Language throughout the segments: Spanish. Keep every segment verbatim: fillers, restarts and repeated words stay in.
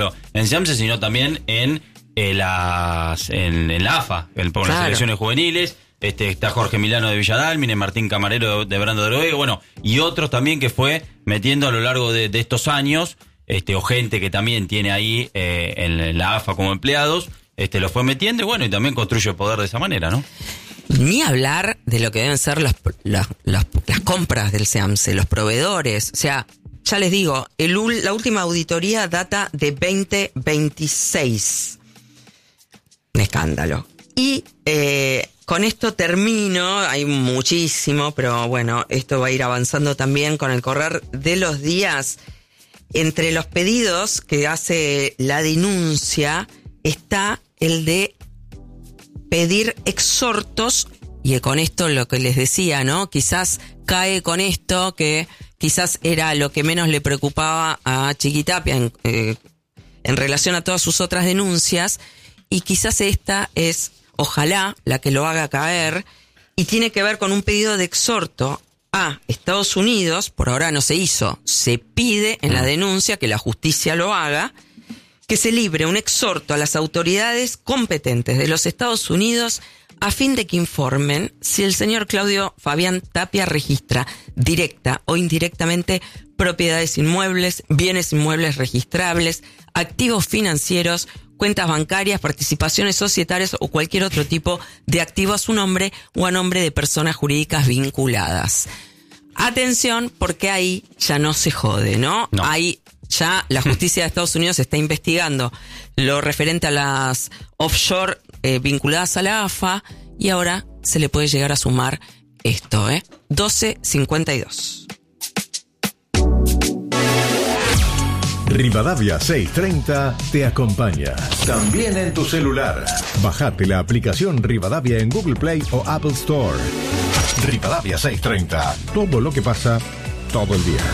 en SEAMSE, sino también en, eh, las, en, en la A F A, en, por Claro. las selecciones juveniles. Este, está Jorge Milano de Villadalmine, Martín Camarero de, de Brando de Drogué, bueno, y otros también que fue metiendo a lo largo de, de estos años, este, o gente que también tiene ahí eh, en, en la A F A como empleados, este, lo fue metiendo y bueno, y también construye poder de esa manera, ¿no? Ni hablar de lo que deben ser los, las, las, las compras del SEAMSE, los proveedores. O sea, ya les digo, el, la última auditoría data de veinte veintiséis. Un escándalo. Y eh, con esto termino, hay muchísimo, pero bueno, esto va a ir avanzando también con el correr de los días. Entre los pedidos que hace la denuncia está el de pedir exhortos, y con esto lo que les decía, ¿no? Quizás cae con esto que quizás era lo que menos le preocupaba a Chiquitapia en, eh, en relación a todas sus otras denuncias, y quizás esta es, ojalá, la que lo haga caer, y tiene que ver con un pedido de exhorto a Estados Unidos. Por ahora no se hizo, se pide en la denuncia que la justicia lo haga, que se libre un exhorto a las autoridades competentes de los Estados Unidos a fin de que informen si el señor Claudio Fabián Tapia registra directa o indirectamente propiedades inmuebles, bienes inmuebles registrables, activos financieros, cuentas bancarias, participaciones societarias o cualquier otro tipo de activo a su nombre o a nombre de personas jurídicas vinculadas. Atención, porque ahí ya no se jode, ¿no? No. Ahí ya la justicia de Estados Unidos está investigando lo referente a las offshore eh, vinculadas a la A F A, y ahora se le puede llegar a sumar esto, ¿eh? doce cincuenta y dos. Rivadavia seiscientos treinta te acompaña. También en tu celular. Bajate la aplicación Rivadavia en Google Play o Apple Store. Rivadavia seiscientos treinta. Todo lo que pasa, todo el día.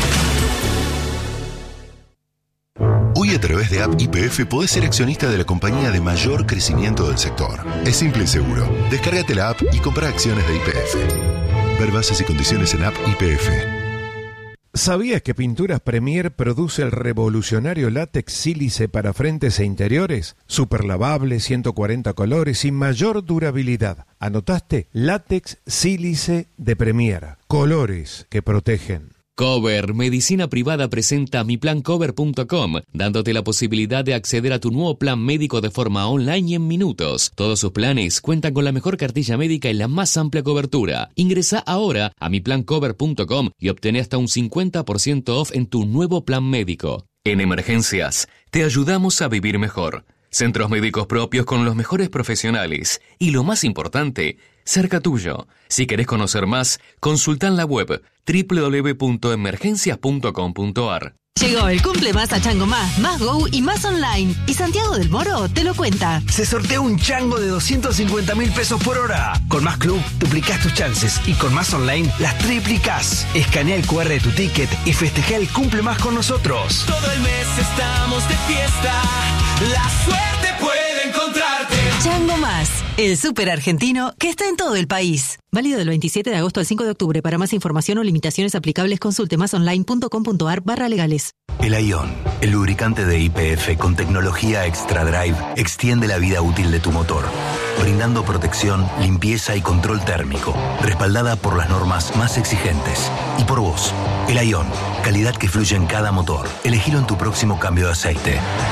Hoy a través de App Y P F podés ser accionista de la compañía de mayor crecimiento del sector. Es simple y seguro. Descárgate la app y compra acciones de Y P F. Ver bases y condiciones en App Y P F. ¿Sabías que Pinturas Premier produce el revolucionario látex sílice para frentes e interiores? Super lavable, ciento cuarenta colores y mayor durabilidad. ¿Anotaste? Látex sílice de Premier. Colores que protegen. Cover Medicina Privada presenta mi plan cover punto com, dándote la posibilidad de acceder a tu nuevo plan médico de forma online y en minutos. Todos sus planes cuentan con la mejor cartilla médica y la más amplia cobertura. Ingresa ahora a mi plan cover punto com y obtén hasta un cincuenta por ciento off en tu nuevo plan médico. En emergencias, te ayudamos a vivir mejor. Centros médicos propios con los mejores profesionales. Y lo más importante, cerca tuyo. Si querés conocer más, consulta en la web doble u doble u doble u punto emergencias punto com punto a r. Llegó el cumple más a Chango Más, más Go y más online. Y Santiago del Moro te lo cuenta. Se sortea un chango de doscientos cincuenta mil pesos por hora. Con Más Club duplicás tus chances y con Más Online las triplicás. Escanea el cu erre de tu ticket y festeja el cumple más con nosotros. Todo el mes estamos de fiesta. La suerte puede encontrarte. Chango Más, el súper argentino que está en todo el país. Válido del veintisiete de agosto al cinco de octubre. Para más información o limitaciones aplicables, consulte masonline punto com punto a r barra legales. El Ion, el lubricante de Y P F con tecnología Extra Drive, extiende la vida útil de tu motor, brindando protección, limpieza y control térmico, respaldada por las normas más exigentes. Y por vos, el Ion, calidad que fluye en cada motor. Elegilo en tu próximo cambio de aceite.